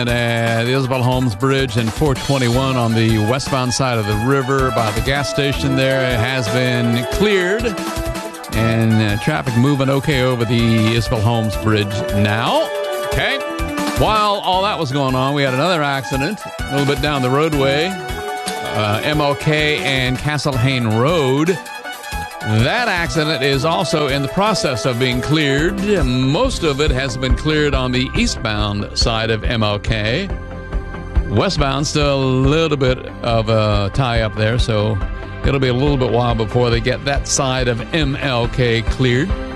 The Isabel Holmes Bridge and 421 on the westbound side of the river by the gas station there has been cleared, and traffic moving okay over the Isabel Holmes Bridge now. Okay. While all that was going on, we had another accident a little bit down the roadway, MLK and Castlehane Road. That accident is also in the process of being cleared. Most of it has been cleared on the eastbound side of MLK. Westbound, still a little bit of a tie-up there, so it'll be a little bit while before they get that side of MLK cleared.